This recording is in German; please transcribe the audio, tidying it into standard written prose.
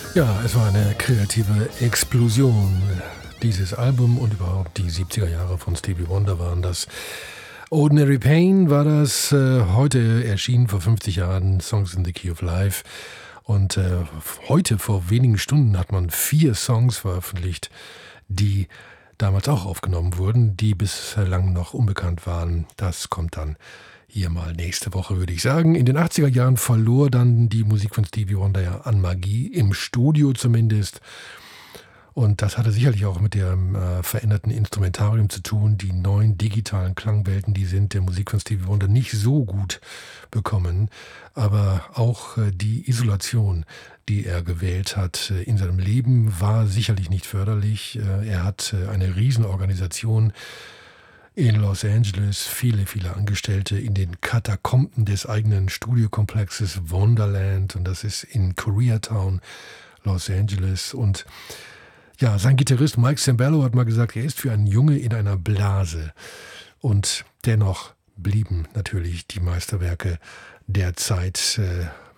Ja, es war eine kreative Explosion. Dieses Album und überhaupt die 70er Jahre von Stevie Wonder waren das. Ordinary Pain war das, heute erschienen vor 50 Jahren, Songs in the Key of Life. Und heute, vor wenigen Stunden, hat man 4 Songs veröffentlicht, die damals auch aufgenommen wurden, die bislang noch unbekannt waren. Das kommt dann hier mal nächste Woche, würde ich sagen. In den 80er Jahren verlor dann die Musik von Stevie Wonder ja an Magie, im Studio zumindest. Und das hatte sicherlich auch mit dem veränderten Instrumentarium zu tun. Die neuen digitalen Klangwelten, die sind der Musik von Stevie Wonder nicht so gut bekommen. Aber auch die Isolation, die er gewählt hat in seinem Leben, war sicherlich nicht förderlich. Er hat eine Riesenorganisation in Los Angeles, viele, viele Angestellte in den Katakomben des eigenen Studiokomplexes Wonderland. Und das ist in Koreatown, Los Angeles. Und ja, sein Gitarrist Mike Sambello hat mal gesagt, er ist für einen Junge in einer Blase. Und dennoch blieben natürlich die Meisterwerke der Zeit